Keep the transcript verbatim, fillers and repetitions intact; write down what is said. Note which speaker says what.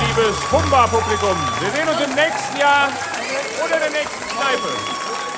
Speaker 1: liebes Humba-Publikum. Wir sehen uns im nächsten Jahr oder in der nächsten Kneipe.